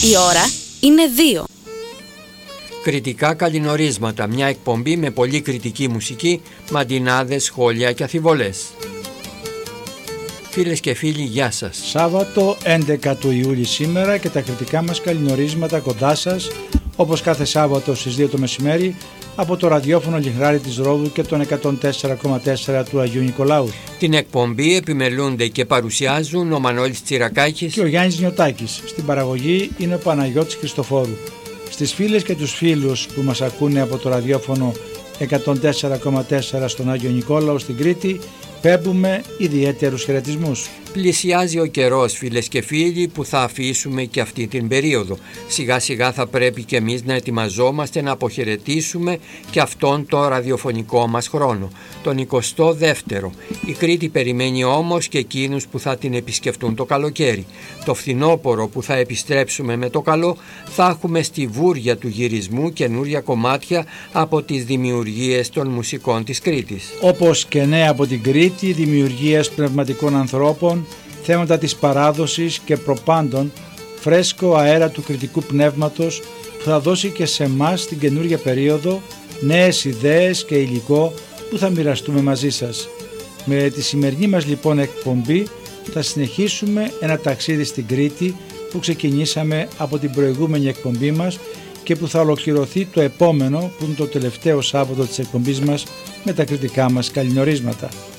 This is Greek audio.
Η ώρα είναι 2. Κριτικά καλλινορίσματα, μια εκπομπή με πολύ κριτική μουσική, μαντινάδες, σχόλια και αφιβολές. Φίλες και φίλοι, γεια σας. Σάββατο 11 του Ιούλη σήμερα και τα κριτικά μας καλλινορίσματα κοντά σας, όπως κάθε Σάββατο στις 2 το μεσημέρι, από το ραδιόφωνο Λιχνάρι της Ρόδου και τον 104,4 του Αγίου Νικολάου. Την εκπομπή επιμελούνται και παρουσιάζουν ο Μανώλης Τσιρακάκης και ο Γιάννης Νιωτάκης. Στην παραγωγή είναι ο Παναγιώτης Χριστοφόρου. Στις φίλες και τους φίλους που μας ακούνε από το ραδιόφωνο 104,4 στον Άγιο Νικόλαο στην Κρήτη, πέμπουμε ιδιαίτερους χαιρετισμούς. Πλησιάζει ο καιρός, φίλες και φίλοι, που θα αφήσουμε και αυτή την περίοδο. Σιγά σιγά θα πρέπει και εμείς να ετοιμαζόμαστε να αποχαιρετήσουμε και αυτόν τον ραδιοφωνικό μας χρόνο, τον 22ο. Η Κρήτη περιμένει όμως και εκείνους που θα την επισκεφτούν το καλοκαίρι. Το φθινόπωρο που θα επιστρέψουμε με το καλό, θα έχουμε στη βούρια του γυρισμού καινούρια κομμάτια από τις δημιουργίες των μουσικών της Κρήτης. Όπως και νέα από την Κρήτη, δημιουργίες πνευματικών ανθρώπων, θέματα της παράδοσης και προπάντων, φρέσκο αέρα του κριτικού πνεύματος που θα δώσει και σε εμάς την καινούργια περίοδο νέες ιδέες και υλικό που θα μοιραστούμε μαζί σας. Με τη σημερινή μας λοιπόν εκπομπή θα συνεχίσουμε ένα ταξίδι στην Κρήτη που ξεκινήσαμε από την προηγούμενη εκπομπή μας και που θα ολοκληρωθεί το επόμενο, που είναι το τελευταίο Σάββατο της εκπομπής μας με τα κριτικά μας καλλινορίσματα.